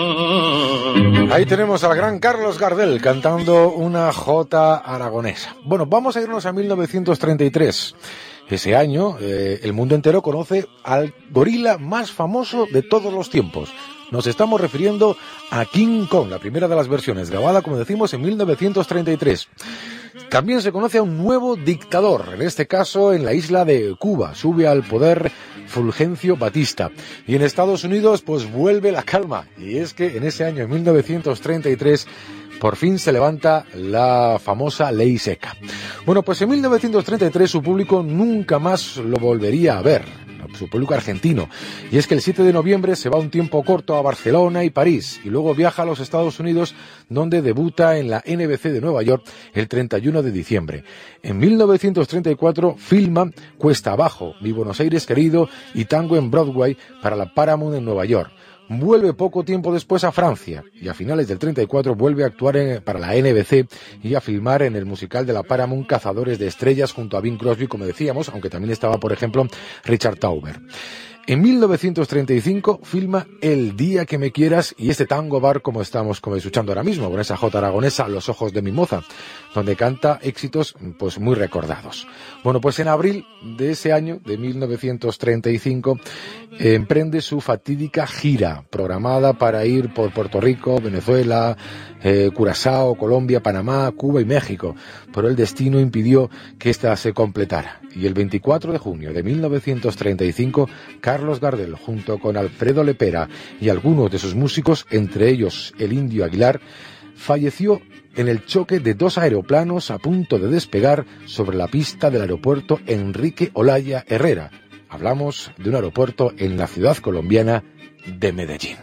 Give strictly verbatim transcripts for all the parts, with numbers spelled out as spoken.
Ahí tenemos al gran Carlos Gardel cantando una jota aragonesa. Bueno, vamos a irnos a mil novecientos treinta y tres. Ese año, eh, el mundo entero conoce al gorila más famoso de todos los tiempos. Nos estamos refiriendo a King Kong, la primera de las versiones, grabada, como decimos, en mil novecientos treinta y tres. También se conoce a un nuevo dictador, en este caso en la isla de Cuba. Sube al poder Fulgencio Batista. Y en Estados Unidos, pues vuelve la calma. Y es que en ese año, en mil novecientos treinta y tres, por fin se levanta la famosa ley seca. Bueno, pues en mil novecientos treinta y tres su público nunca más lo volvería a ver. Su público argentino, y es que el siete de noviembre se va un tiempo corto a Barcelona y París, y luego viaja a los Estados Unidos, donde debuta en la N B C de Nueva York el treinta y uno de diciembre. En mil novecientos treinta y cuatro filma Cuesta Abajo, Mi Buenos Aires Querido y Tango en Broadway para la Paramount en Nueva York. Vuelve poco tiempo después a Francia y a finales del treinta y cuatro vuelve a actuar en, para la N B C y a filmar en el musical de la Paramount Cazadores de Estrellas junto a Bing Crosby, como decíamos, aunque también estaba, por ejemplo, Richard Tauber. En mil novecientos treinta y cinco filma El Día que me quieras y este tango bar como estamos como escuchando ahora mismo, con esa jota aragonesa, Los ojos de mi moza, donde canta éxitos pues muy recordados. Bueno, pues en abril de ese año, de mil novecientos treinta y cinco, eh, emprende su fatídica gira, programada para ir por Puerto Rico, Venezuela, eh, Curazao, Colombia, Panamá, Cuba y México, pero el destino impidió que ésta se completara. Y el veinticuatro de junio de mil novecientos treinta y cinco, Carlos Gardel, junto con Alfredo Lepera y algunos de sus músicos, entre ellos el Indio Aguilar, falleció en el choque de dos aeroplanos a punto de despegar sobre la pista del aeropuerto Enrique Olaya Herrera. Hablamos de un aeropuerto en la ciudad colombiana de Medellín.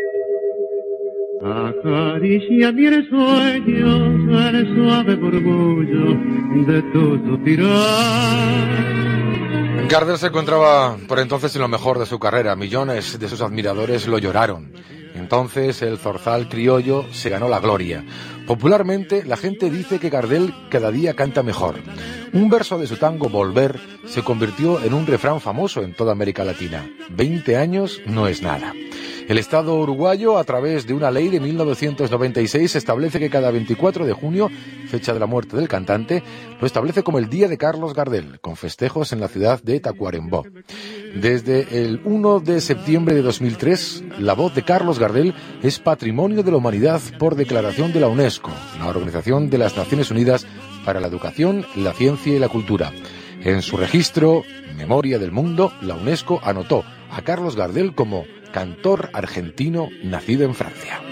Acaricia mi sueño, el suave murmullo de tu suspirar. Gardel se encontraba por entonces en lo mejor de su carrera. Millones de sus admiradores lo lloraron. Entonces el zorzal criollo se ganó la gloria. Popularmente la gente dice que Gardel cada día canta mejor. Un verso de su tango Volver se convirtió en un refrán famoso en toda América Latina. Veinte años no es nada. El Estado uruguayo, a través de una ley de mil novecientos noventa y seis, establece que cada veinticuatro de junio, fecha de la muerte del cantante, lo establece como el Día de Carlos Gardel, con festejos en la ciudad de Tacuarembó. Desde el uno de septiembre de dos mil tres, la voz de Carlos Gardel es Patrimonio de la Humanidad por declaración de la UNESCO, la Organización de las Naciones Unidas para la Educación, la Ciencia y la Cultura. En su registro, Memoria del Mundo, la UNESCO anotó a Carlos Gardel como cantor argentino nacido en Francia.